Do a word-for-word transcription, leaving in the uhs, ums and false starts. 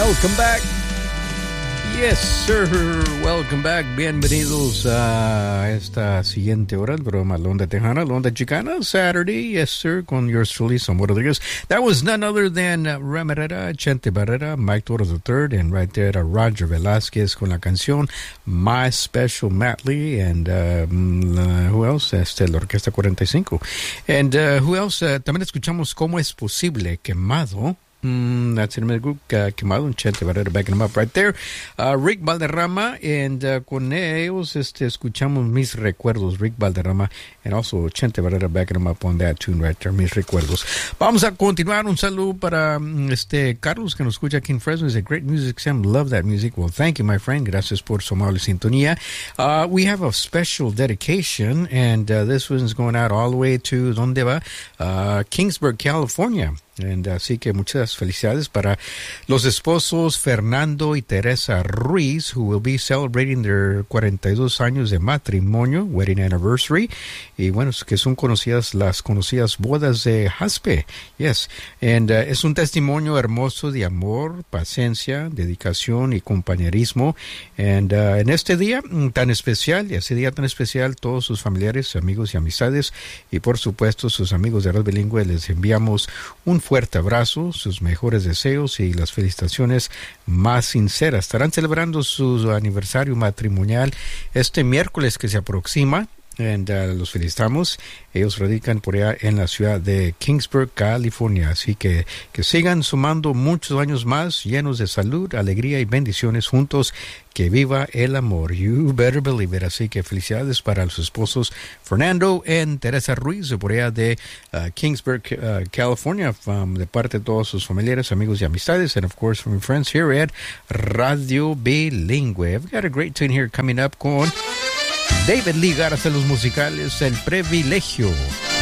Welcome back. Yes, sir. Welcome back. Bienvenidos a esta siguiente hora del programa La Onda Tejana, La Onda Chicana, Saturday. Yes, sir. Con yours truly, Samuel Rodriguez. That was none other than uh, Ramirera, Chente Barrera, Mike Torres the third, and right there uh, Roger Velázquez con la canción My Special Matt Lee, and uh, uh, who else? Este, la Orquesta cuarenta y cinco. And uh, who else? Uh, también escuchamos Cómo es posible, Quemado. Mm, that's in the group, uh, Quemado and Chente Barrera backing them up right there. Uh, Rick Valderrama, and uh, con ellos este, escuchamos Mis Recuerdos, Rick Valderrama, and also Chente Barrera backing them up on that tune right there, Mis Recuerdos. Vamos a continuar. Un saludo para um, este Carlos, que nos escucha aquí en Fresno. He's a great music, Sam. Love that music. Well, thank you, my friend. Gracias por su amable sintonía. Uh, we have a special dedication, and uh, this one's going out all the way to, ¿dónde va? Uh, Kingsburg, California. And, así que muchas felicidades para los esposos Fernando y Teresa Ruiz, who will be celebrating their cuarenta y dos años de matrimonio, wedding anniversary. Y bueno, que son conocidas las conocidas bodas de Jaspe. Yes. And uh, es un testimonio hermoso de amor, paciencia, dedicación y compañerismo. And uh, en este día tan especial, y ese día tan especial, todos sus familiares, amigos y amistades, y por supuesto sus amigos de Red Bilingüe, les enviamos un fuerte abrazo, sus mejores deseos y las felicitaciones más sinceras. Estarán celebrando su aniversario matrimonial este miércoles que se aproxima. And, uh, los felicitamos. Ellos radican por allá en la ciudad de Kingsburg, California. Así que que sigan sumando muchos años más, llenos de salud, alegría y bendiciones juntos. Que viva el amor. You better believe it. Así que felicidades para los esposos Fernando y Teresa Ruiz, por allá de uh, Kingsburg, uh, California, um, de parte de todos sus familiares, amigos y amistades, and of course from friends here at Radio Bilingüe. I've got a great tune here coming up con David Lee Garza, los musicales, El Privilegio.